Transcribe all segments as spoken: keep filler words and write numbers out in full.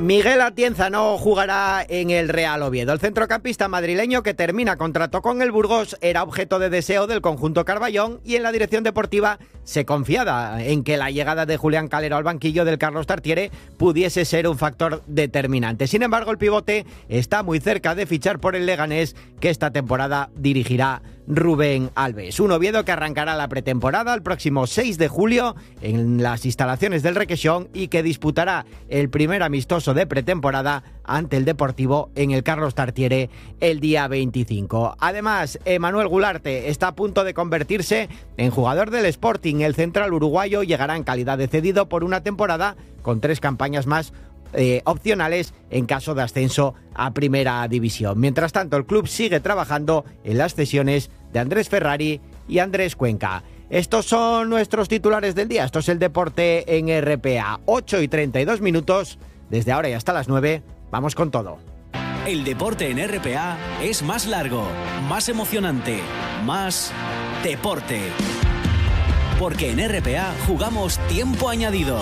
Miguel Atienza no jugará en el Real Oviedo. El centrocampista madrileño, que termina contrato con el Burgos, era objeto de deseo del conjunto Carballón, y en la dirección deportiva se confiaba en que la llegada de Julián Calero al banquillo del Carlos Tartiere pudiese ser un factor determinante. Sin embargo, el pivote está muy cerca de fichar por el Leganés, que esta temporada dirigirá Rubén Alves. Un Oviedo que arrancará la pretemporada el próximo seis de julio en las instalaciones del Requesón y que disputará el primer amistoso de pretemporada ante el Deportivo en el Carlos Tartiere el día veinticinco. Además, Emanuel Gularte está a punto de convertirse en jugador del Sporting. El central uruguayo llegará en calidad de cedido por una temporada con tres campañas más Eh, opcionales en caso de ascenso a Primera División. Mientras tanto, el club sigue trabajando en las cesiones de Andrés Ferrari y Andrés Cuenca. Estos son nuestros titulares del día. Esto es el deporte en R P A. ocho y treinta y dos minutos. Desde ahora y hasta las nueve. Vamos con todo. El deporte en R P A es más largo, más emocionante, más deporte. Porque en R P A jugamos tiempo añadido.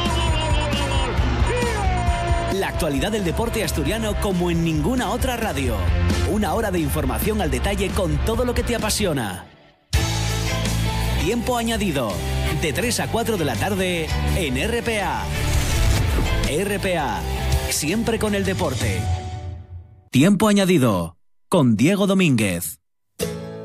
La actualidad del deporte asturiano como en ninguna otra radio. Una hora de información al detalle con todo lo que te apasiona. Tiempo añadido. De tres a cuatro de la tarde en R P A. R P A. Siempre con el deporte. Tiempo añadido. Con Diego Domínguez.